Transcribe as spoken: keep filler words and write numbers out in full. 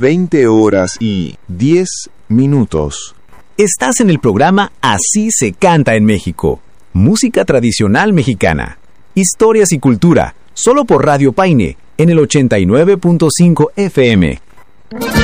veinte horas y diez minutos. Estás en el programa Así se canta en México. Música tradicional mexicana. Historias y cultura. Solo por Radio Paine, en el ochenta y nueve punto cinco F M.